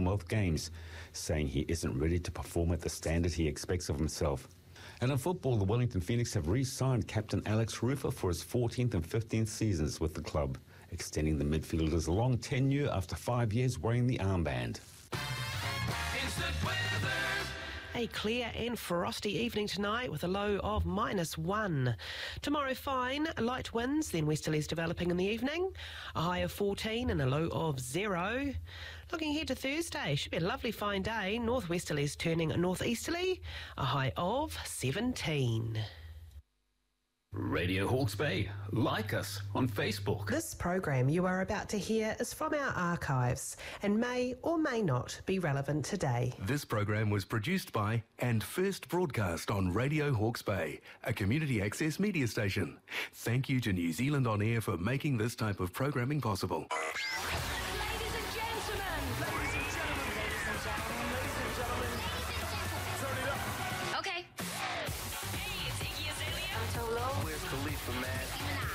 Commonwealth Games, saying he isn't ready to perform at the standard he expects of himself. And in football, the Wellington Phoenix have re-signed captain Alex Rufer for his 14th and 15th seasons with the club, extending the midfielder's long tenure after 5 years wearing the armband. Instant weather. A clear and frosty evening tonight with a low of -1. Tomorrow fine, light winds, then westerlies developing in the evening. A high of 14 and a low of 0. Looking ahead to Thursday, should be a lovely fine day. Northwesterlies turning northeasterly, a high of 17. Radio Hawke's Bay. Like us on Facebook. This program you are about to hear is from our archives and may or may not be relevant today. This program was produced by and first broadcast on Radio Hawke's Bay, a community access media station. Thank you to New Zealand On Air for making this type of programming possible. Ladies and gentlemen. Ladies and gentlemen. Ladies and gentlemen. Ladies and gentlemen. Turn it up. Okay. Hey, it's Iggy Azalea. Where's Khalifa, man?